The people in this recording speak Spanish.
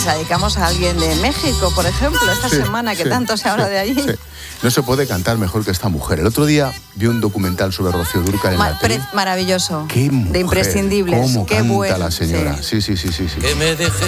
se la dedicamos a alguien de México, por ejemplo, esta semana que tanto se habla de allí. Sí. No se puede cantar mejor que esta mujer. El otro día vi un documental sobre Rocío Dúrcal en la tele. Maravilloso. Qué mujer, de imprescindibles. cómo Qué canta bueno. la señora. Sí. Sí. Que me dejes